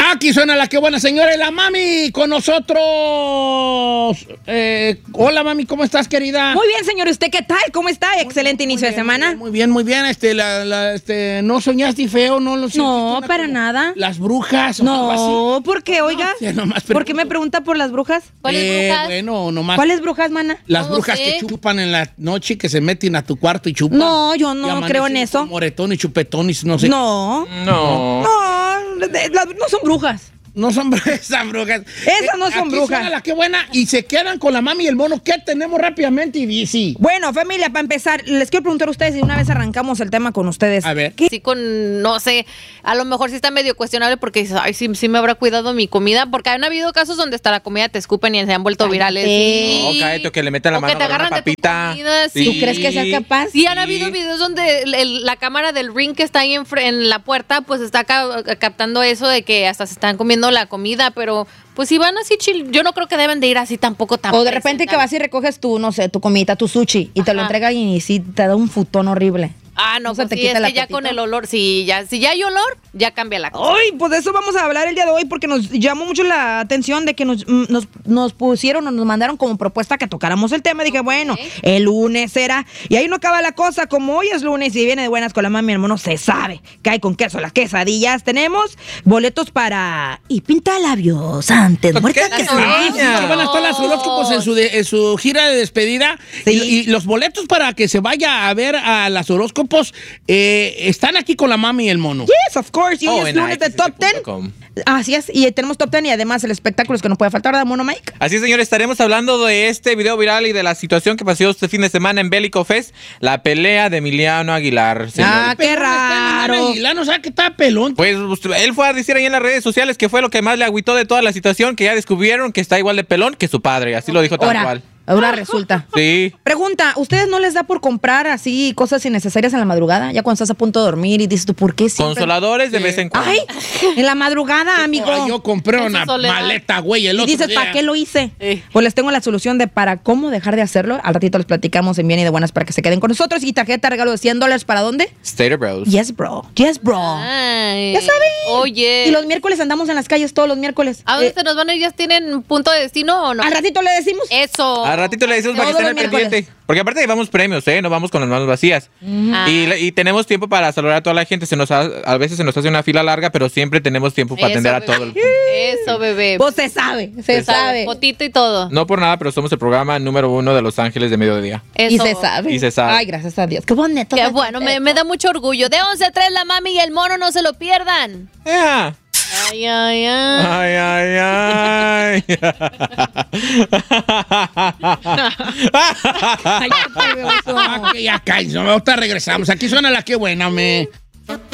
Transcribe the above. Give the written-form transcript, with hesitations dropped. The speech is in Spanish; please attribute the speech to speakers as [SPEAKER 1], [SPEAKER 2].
[SPEAKER 1] Aquí suena la que buena, señores, la mami con nosotros. Hola, mami, ¿cómo estás, querida?
[SPEAKER 2] Muy bien, señor. ¿Usted qué tal? ¿Cómo está? Excelente inicio de semana.
[SPEAKER 1] Muy bien, muy bien. ¿No soñaste feo?
[SPEAKER 2] No, para nada.
[SPEAKER 1] Las brujas.
[SPEAKER 2] No, ¿por qué, oiga?
[SPEAKER 1] Sí, nomás
[SPEAKER 2] ¿Por qué me pregunta por las brujas?
[SPEAKER 3] ¿Cuáles brujas?
[SPEAKER 1] Bueno, nomás.
[SPEAKER 2] ¿Cuáles brujas, mana?
[SPEAKER 1] Las
[SPEAKER 3] No
[SPEAKER 1] brujas
[SPEAKER 3] sé.
[SPEAKER 1] que chupan en la noche, que se meten a tu cuarto y chupan.
[SPEAKER 2] No, yo
[SPEAKER 1] Y
[SPEAKER 2] no
[SPEAKER 1] amanecen
[SPEAKER 2] creo en eso.
[SPEAKER 1] con moretón y chupetón y no sé.
[SPEAKER 2] No,
[SPEAKER 4] No.
[SPEAKER 2] no son brujas.
[SPEAKER 1] No son esas brujas.
[SPEAKER 2] Esas no son
[SPEAKER 1] Aquí
[SPEAKER 2] brujas.
[SPEAKER 1] suena la que buena y se quedan con la mami y el mono. ¿Qué tenemos rápidamente? Y sí.
[SPEAKER 2] Bueno, familia, para empezar, les quiero preguntar a ustedes y una vez arrancamos el tema con ustedes.
[SPEAKER 1] A ver.
[SPEAKER 2] ¿Qué?
[SPEAKER 3] Sí, no sé, a lo mejor sí está medio cuestionable porque ay, sí me habrá cuidado mi comida, porque han habido casos donde hasta la comida te escupen y se han vuelto virales.
[SPEAKER 2] Sí.
[SPEAKER 4] No, cállate, que le meten la
[SPEAKER 3] O
[SPEAKER 4] mano
[SPEAKER 3] que te
[SPEAKER 4] a una
[SPEAKER 3] agarran de tu
[SPEAKER 4] papita.
[SPEAKER 3] comida, sí.
[SPEAKER 2] ¿Tú crees que sea capaz?
[SPEAKER 3] Sí, han habido videos donde la cámara del Ring que está ahí en la puerta, pues está captando eso de que hasta se están comiendo la comida, pero pues si van así chill, yo no creo que deben de ir así tampoco tan
[SPEAKER 2] O de repente que vas y recoges tu, no sé, tu comida, tu sushi, y te lo
[SPEAKER 3] Ajá.
[SPEAKER 2] entregan y sí te da un futón horrible.
[SPEAKER 3] Ah, no,
[SPEAKER 2] ¿No se
[SPEAKER 3] pues
[SPEAKER 2] te
[SPEAKER 3] sí,
[SPEAKER 2] quita
[SPEAKER 3] es
[SPEAKER 2] el
[SPEAKER 3] que ya
[SPEAKER 2] apetito?
[SPEAKER 3] con el olor, si ya hay olor, ya cambia la cosa.
[SPEAKER 2] Ay, pues de eso vamos a hablar el día de hoy porque nos llamó mucho la atención de que nos pusieron o nos mandaron como propuesta que tocáramos el tema. Dije, bueno, el lunes será. Y ahí no acaba la cosa. Como hoy es lunes y viene de buenas con la mami, hermano, se sabe que hay con queso las quesadillas. Tenemos boletos para Y pinta labios antes muerta que
[SPEAKER 3] niña.
[SPEAKER 1] Van a estar las horóscopos en su gira de despedida.
[SPEAKER 2] Sí.
[SPEAKER 1] Y los boletos para que se vaya a ver a las horóscopos están aquí con la mami y el mono.
[SPEAKER 2] Yes, of course. Y hoy es
[SPEAKER 4] en
[SPEAKER 2] lunes de Top 10.
[SPEAKER 4] IXS.com.
[SPEAKER 2] Así es. Y tenemos Top 10 y además el espectáculo es que no puede faltar, ¿verdad, mono Mike?
[SPEAKER 4] Así es, señores, estaremos hablando de este video viral y de la situación que pasó este fin de semana en Bélico Fest, la pelea de Emiliano Aguilar, señor.
[SPEAKER 2] Ah, qué raro.
[SPEAKER 1] No sabe que está pelón.
[SPEAKER 4] Pues él fue a decir ahí en las redes sociales que fue lo que más le agüitó de toda la situación, que ya descubrieron que está igual de pelón que su padre, así lo dijo tal cual.
[SPEAKER 2] Ahora resulta.
[SPEAKER 4] Sí.
[SPEAKER 2] Pregunta, ¿ustedes no les da por comprar así cosas innecesarias en la madrugada? Ya cuando estás a punto de dormir y dices tú, ¿por qué siempre?
[SPEAKER 4] Consoladores de vez en cuando.
[SPEAKER 2] Ay, en la madrugada, amigo.
[SPEAKER 1] Ay, yo compré
[SPEAKER 3] En su
[SPEAKER 1] una
[SPEAKER 3] soledad.
[SPEAKER 1] maleta, güey, el
[SPEAKER 2] Y
[SPEAKER 1] otro
[SPEAKER 2] dices,
[SPEAKER 1] día.
[SPEAKER 2] ¿para qué lo hice?
[SPEAKER 3] Sí.
[SPEAKER 2] Pues les tengo la solución de para cómo dejar de hacerlo. Al ratito les platicamos en Bien y de Buenas para que se queden con nosotros. Y tarjeta de regalo de $100, ¿para dónde?
[SPEAKER 4] Stater Bros.
[SPEAKER 2] Yes, bro. Yes, bro.
[SPEAKER 3] Ay,
[SPEAKER 2] Ya saben.
[SPEAKER 3] Oye.
[SPEAKER 2] Y los miércoles andamos en las calles todos los miércoles.
[SPEAKER 3] ¿A dónde se nos van a ir? ¿Ya tienen punto de destino o no?
[SPEAKER 2] Al ratito le decimos.
[SPEAKER 3] Eso.
[SPEAKER 4] Al ratito le decimos para que
[SPEAKER 2] Todos
[SPEAKER 4] estén al
[SPEAKER 2] los miércoles.
[SPEAKER 4] pendiente. Porque aparte llevamos premios, no vamos con las manos vacías.
[SPEAKER 3] Ah.
[SPEAKER 4] Y tenemos tiempo para saludar a toda la gente. A veces se nos hace una fila larga, pero siempre tenemos tiempo para atender a
[SPEAKER 3] bebé.
[SPEAKER 4] todo el
[SPEAKER 3] Eso, bebé.
[SPEAKER 2] Pues se sabe, se sabe.
[SPEAKER 3] Fotito y todo.
[SPEAKER 4] No por nada, pero somos el programa número 1 de Los Ángeles de mediodía.
[SPEAKER 3] Eso.
[SPEAKER 2] Y se sabe.
[SPEAKER 4] Y se sabe.
[SPEAKER 2] Ay, gracias a Dios. Qué bonito.
[SPEAKER 3] Qué bueno, me da mucho orgullo. De 11 a 3, la mami y el mono, no se lo pierdan.
[SPEAKER 4] Yeah.
[SPEAKER 3] Ay, ay, ay.
[SPEAKER 4] Ay, ay, ay.
[SPEAKER 2] Ay, qué feo eso.
[SPEAKER 1] Ah, que ya cállense, ahorita regresamos. Aquí suena la que buena, me.